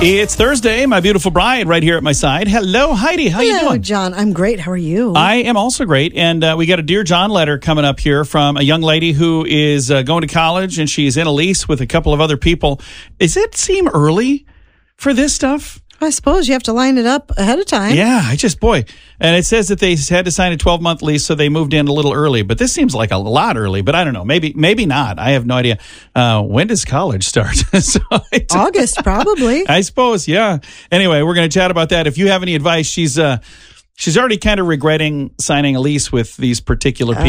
It's Thursday, my beautiful bride right here at my side. Hello, Heidi. How you doing? John. I'm great. How are you? I am also great. And we got a Dear John letter coming up here from a young lady who is going to college, and she's in a lease with a couple of other people. Does it seem early for this stuff? I suppose you have to line it up ahead of time. Yeah, and it says that they had to sign a 12-month lease, so they moved in a little early. But this seems like a lot early, but I don't know. Maybe not. I have no idea. When does college start? August, probably. I suppose, yeah. Anyway, we're going to chat about that. If you have any advice, she's already kind of regretting signing a lease with these particular people.